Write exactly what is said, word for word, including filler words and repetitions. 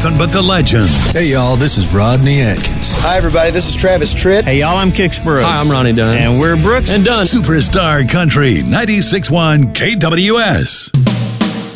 nothing but the legend. Hey, y'all, this is Rodney Atkins. Hi, everybody, this is Travis Tritt. Hey, y'all, I'm Kix Brooks. Hi, I'm Ronnie Dunn. And we're Brooks and Dunn. Superstar Country, ninety-six point one K W S.